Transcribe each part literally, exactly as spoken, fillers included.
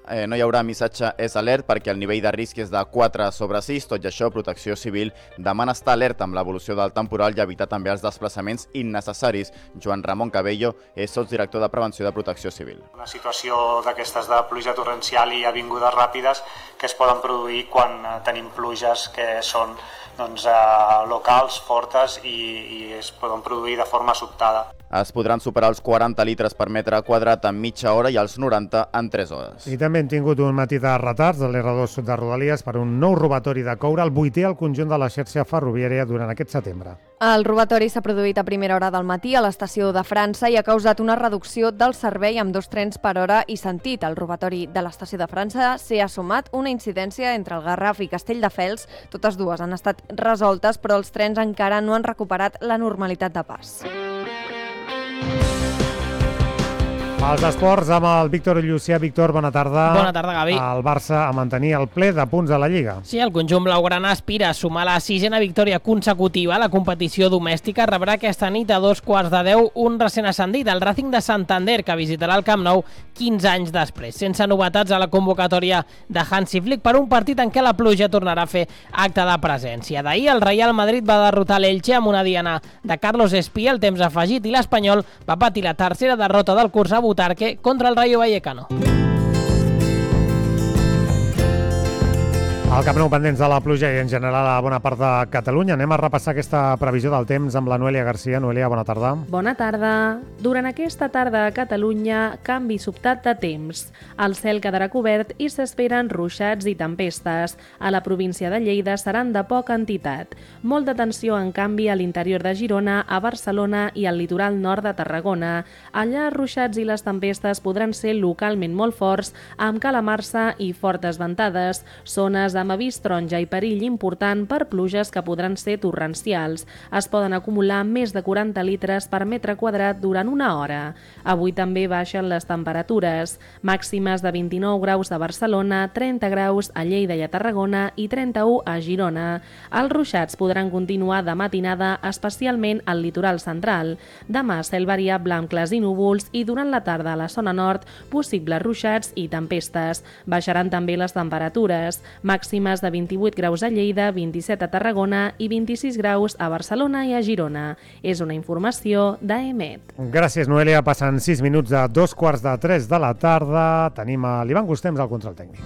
eh, no hi haurà missatge és alert perquè el nivell de risc és de quatre sobre sis. Tot i això, Protecció Civil demana estar alerta amb l'evolució del temporal i evitar també els desplaçaments innecessaris. Joan Ramon Cabello és sotsdirector de Prevenció de Protecció Civil. Una situació d'aquestes de pluja torrencial i avingudes ràpides que es poden produir quan tenim pluges que són doncs, eh, locals, fortes i, i es poden produir de forma sobtada. Es podran superar els quaranta litres per metre quadrat en mitja hora i els noranta en tres hores. I també hem tingut un matí de retards de l'R dos de Rodalies per un nou robatori de coure, el vuitè al conjunt de la xarxa ferroviària durant aquest setembre. El robatori s'ha produït a primera hora del matí a l'estació de França i ha causat una reducció del servei amb dos trens per hora i sentit. El robatori de l'estació de França s'hi ha sumat una incidència entre el Garraf i Castelldefels. Totes dues han estat resoltes, però els trens encara no han recuperat la normalitat de pas. Els esports amb el Víctor Llucià. Víctor, bona tarda. Bona tarda, Gavi. El Barça a mantenir el ple de punts a la Lliga. Sí, el conjunt blaugrana aspira a sumar la sisena victòria consecutiva a la competició domèstica. Rebrà aquesta nit a dos quarts de deu un recent ascendit, el Racing de Santander, que visitarà el Camp Nou quinze anys després. Sense novetats a la convocatòria de Hansi Flick per un partit en què la pluja tornarà a fer acte de presència. D'ahir el Real Madrid va derrotar l'Elche amb una diana de Carlos Espí al temps afegit i l'Espanyol va patir la tercera derrota del curs a Butarque contra el Rayo Vallecano. Al Camp Nou pendents de la pluja i en general a bona part de Catalunya. Anem a repassar aquesta previsió del temps amb la Noelia Garcia. Noelia, bona tarda. Bona tarda. Durant aquesta tarda a Catalunya, canvi sobtat de temps. El cel quedarà cobert i s'esperen ruixats i tempestes. A la província de Lleida seran de poca entitat. Molt d'atenció, en canvi, a l'interior de Girona, a Barcelona i al litoral nord de Tarragona. Allà, ruixats i les tempestes podran ser localment molt forts, amb calamarsa i fortes ventades. Zones amb avís taronja i perill important per pluges que podran ser torrencials. Es poden acumular més de quaranta litres per metre quadrat durant una hora. Avui també baixen les temperatures, màximes de vint-i-nou graus a Barcelona, trenta graus a Lleida i a Tarragona i trenta-u a Girona. Els ruixats podran continuar de matinada, especialment al litoral central. Demà cel variat blanc, clars i núvols i durant la tarda a la zona nord possibles ruixats i tempestes. Baixaran també les temperatures, màximes de vint-i-vuit graus a Lleida, vint-i-set a Tarragona i vint-i-sis graus a Barcelona i a Girona. És una informació d'A E M E T. Gràcies, Noelia. Passen sis minuts de dos quarts de tres de la tarda. Tenim a l'Ivan Gustems al control tècnic.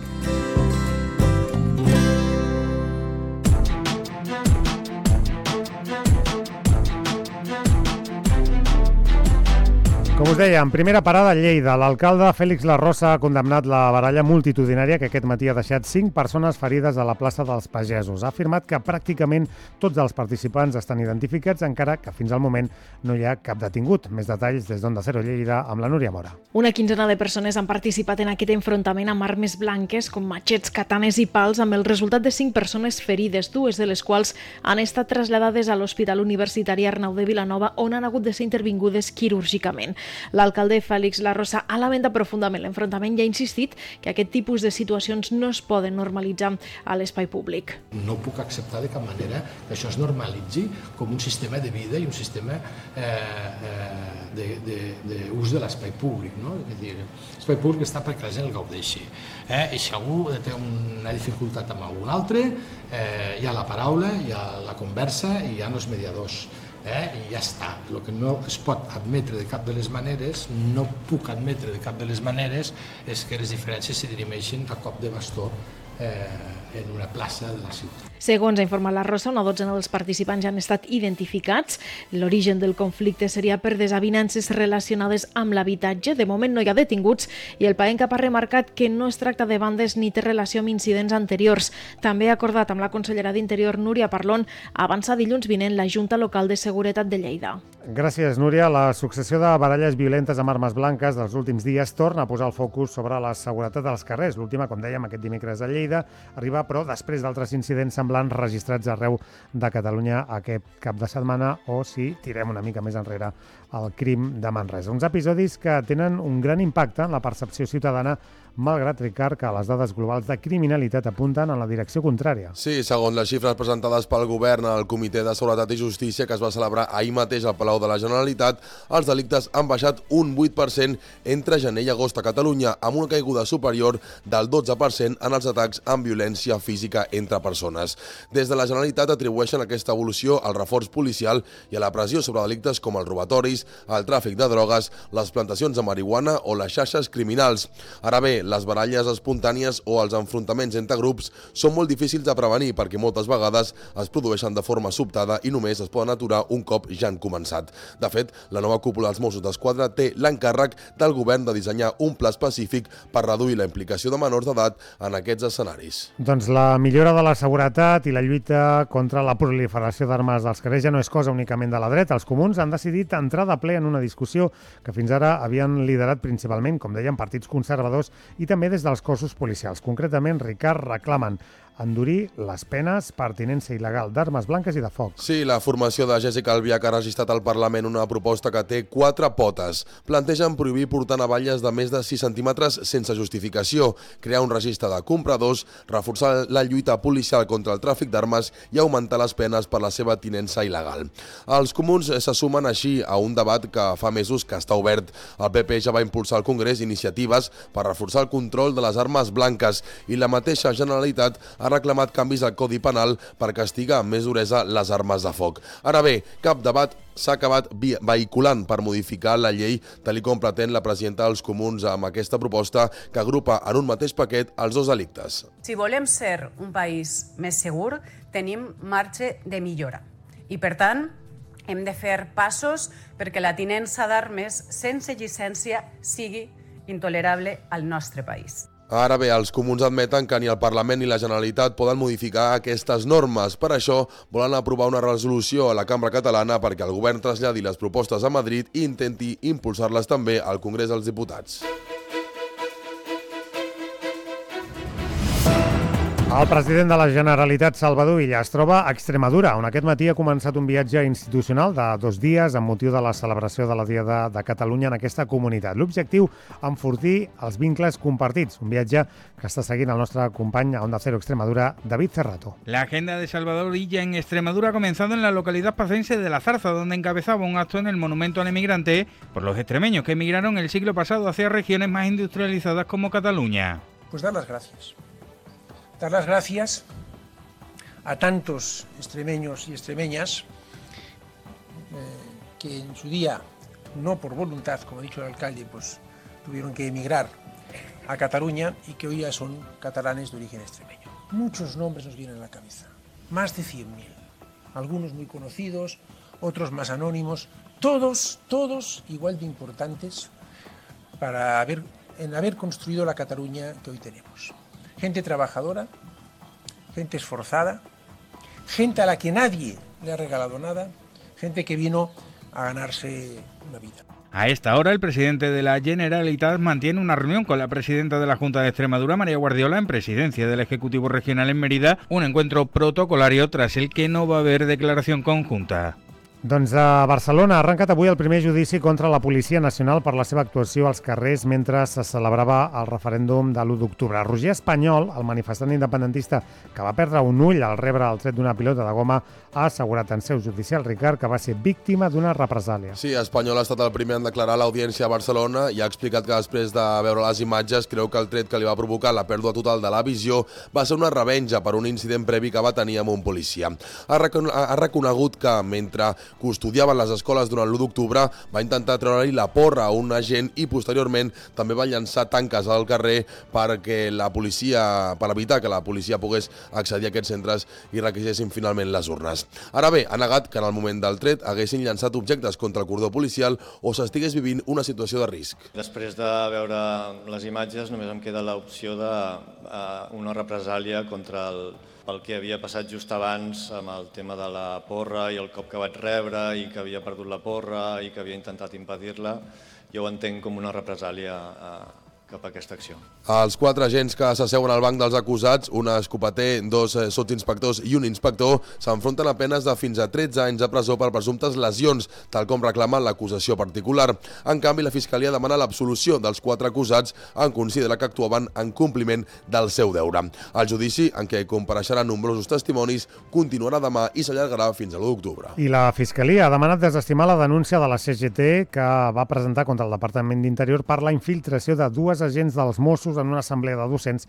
Com us deia, en primera parada a Lleida, l'alcalde Félix Larrosa ha condemnat la baralla multitudinària que aquest matí ha deixat cinc persones ferides a la plaça dels Pagesos. Ha afirmat que pràcticament tots els participants estan identificats, encara que fins al moment no hi ha cap detingut. Més detalls des d'Onda Cero Lleida amb la Núria Mora. Una quinzena de persones han participat en aquest enfrontament amb armes blanques com matxets, katanes i pals, amb el resultat de cinc persones ferides, dues de les quals han estat traslladades a l'Hospital Universitari Arnau de Vilanova, on han hagut de ser intervingudes quirúrgicament. L'alcalde Félix Larrosa ha lamentat profundament l'enfrontament i ha insistit que aquest tipus de situacions no es poden normalitzar a l'espai públic. No puc acceptar de cap manera que això es normalitzi com un sistema de vida i un sistema eh, d'ús de, de, de l'espai públic. No? És dir, l'espai públic està perquè la gent el gaudeixi. Eh? I si algú té una dificultat amb algun altre, eh, hi ha la paraula, hi ha la conversa i hi ha els mediadors. Eh? I ja està. El que no es pot admetre de cap de les maneres, no puc admetre de cap de les maneres, és que les diferències se dirimeixin a cop de bastó eh, en una plaça de la ciutat. Segons ha informat la Rosa, una dotzena dels participants ja han estat identificats. L'origen del conflicte seria per desavinences relacionades amb l'habitatge. De moment no hi ha detinguts i el PAENCAP ha remarcat que no es tracta de bandes ni té relació amb incidents anteriors. També ha acordat amb la consellera d'Interior, Núria Parlon, avançar dilluns vinent la Junta Local de Seguretat de Lleida. Gràcies, Núria. La successió de baralles violentes amb armes blanques dels últims dies torna a posar el focus sobre la seguretat dels carrers. L'última, com dèiem, aquest dimecres a Lleida, arriba, però, després d'altres incidents semblants registrats arreu de Catalunya aquest cap de setmana, o si tirem una mica més enrere el crim de Manresa. Uns episodis que tenen un gran impacte en la percepció ciutadana, malgrat, Ricard, que les dades globals de criminalitat apunten en la direcció contrària. Sí, segons les xifres presentades pel govern al Comitè de Seguretat i Justícia que es va celebrar ahir mateix al Palau de la Generalitat, els delictes han baixat un vuit per cent entre gener i agost a Catalunya, amb una caiguda superior del dotze per cent en els atacs amb violència física entre persones. Des de la Generalitat atribueixen aquesta evolució al reforç policial i a la pressió sobre delictes com els robatoris, el tràfic de drogues, les plantacions de marihuana o les xarxes criminals. Ara bé, les baralles espontànies o els enfrontaments entre grups són molt difícils de prevenir perquè moltes vegades es produeixen de forma sobtada i només es poden aturar un cop ja han començat. De fet, la nova cúpula dels Mossos d'Esquadra té l'encàrrec del govern de dissenyar un pla específic per reduir la implicació de menors d'edat en aquests escenaris. Doncs la millora de la seguretat i la lluita contra la proliferació d'armes als carrers ja no és cosa únicament de la dreta. Els comuns han decidit entrar de ple en una discussió que fins ara havien liderat principalment, com deien, partits conservadors i també des dels cossos policials. Concretament, Ricard, reclamen endurir les penes per tinença il·legal d'armes blanques i de foc. Sí, la formació de Jessica Albiach ha registrat al Parlament una proposta que té quatre potes. Plantegen prohibir portar navalles de més de sis centímetres sense justificació, crear un registre de compradors, reforçar la lluita policial contra el tràfic d'armes i augmentar les penes per la seva tinença il·legal. Els comuns se sumen així a un debat que fa mesos que està obert. El P P ja va impulsar al Congrés iniciatives per reforçar el control de les armes blanques i la mateixa Generalitat ha reclamat canvis al Codi Penal per castigar amb més duresa les armes de foc. Ara bé, cap debat s'ha acabat vehiculant per modificar la llei, tal com pretén la presidenta dels Comuns amb aquesta proposta que agrupa en un mateix paquet els dos delictes. Si volem ser un país més segur, tenim marge de millora. I, per tant, hem de fer passos perquè la tinença d'armes sense llicència sigui intolerable al nostre país. Ara bé, els comuns admeten que ni el Parlament ni la Generalitat poden modificar aquestes normes. Per això, volen aprovar una resolució a la Cambra Catalana perquè el govern traslladi les propostes a Madrid i intenti impulsar-les també al Congrés dels Diputats. El president de la Generalitat, Salvador Illa, es troba a Extremadura, on aquest matí ha començat un viatge institucional de dos dies amb motiu de la celebració de la Diada de Catalunya en aquesta comunitat. L'objectiu, enfortir els vincles compartits, un viatge que està seguint el nostre company a Onda Cero Extremadura, David Cerrato. La agenda de Salvador Illa en Extremadura ha comenzado en la localidad pacense de La Zarza, donde encabezaba un acto en el monumento al emigrante por los extremeños que emigraron el siglo pasado hacia regiones más industrializadas como Cataluña. Pues dar las gracias. Dar las gracias a tantos extremeños y extremeñas eh, que en su día, no por voluntad, como ha dicho el alcalde, pues tuvieron que emigrar a Cataluña y que hoy ya son catalanes de origen extremeño. Muchos nombres nos vienen a la cabeza, más de cien mil, algunos muy conocidos, otros más anónimos, todos, todos igual de importantes para haber, en haber construido la Cataluña que hoy tenemos. Gente trabajadora, gente esforzada, gente a la que nadie le ha regalado nada, gente que vino a ganarse una vida. A esta hora, el presidente de la Generalitat mantiene una reunión con la presidenta de la Junta de Extremadura, María Guardiola, en presidencia del Ejecutivo Regional en Mérida, un encuentro protocolario tras el que no va a haber declaración conjunta. Doncs a Barcelona ha arrencat avui el primer judici contra la Policia Nacional per la seva actuació als carrers mentre se celebrava el referèndum de l'u d'octubre. Roger Espanyol, el manifestant independentista que va perdre un ull al rebre el tret d'una pilota de goma, ha assegurat en seu judicial, Ricard, que va ser víctima d'una represàlia. Sí, Espanyol ha estat el primer en declarar a l'audiència a Barcelona i ha explicat que després de veure les imatges creu que el tret que li va provocar la pèrdua total de la visió va ser una revenja per un incident previ que va tenir amb un policia. Ha, recon ha reconegut que mentre custodiaven les escoles durant l'u d'octubre va intentar treure-li la porra a un agent i posteriorment també va llançar tanques al carrer perquè la policia, per evitar que la policia pogués accedir a aquests centres i requisessin finalment les urnes. Ara bé, ha negat que en el moment del tret haguessin llançat objectes contra el cordó policial o s'estigués vivint una situació de risc. Després de veure les imatges només em queda l'opció d'una represàlia contra el pel que havia passat just abans amb el tema de la porra i el cop que vaig rebre i que havia perdut la porra i que havia intentat impedir-la. Jo ho entenc com una represàlia cap a aquesta acció. Els quatre agents que s'asseuen al banc dels acusats, un escopeter, dos sotsinspectors i un inspector, s'enfronten a penes de fins a tretze anys de presó per presumptes lesions, tal com reclama l'acusació particular. En canvi, la Fiscalia demana l'absolució dels quatre acusats en considerar que actuaven en compliment del seu deure. El judici, en què compareixeran nombrosos testimonis, continuarà demà i s'allargarà fins a l'u d'octubre. I la Fiscalia ha demanat desestimar la denúncia de la C G T que va presentar contra el Departament d'Interior per la infiltració de dues agents dels Mossos en una assemblea de docents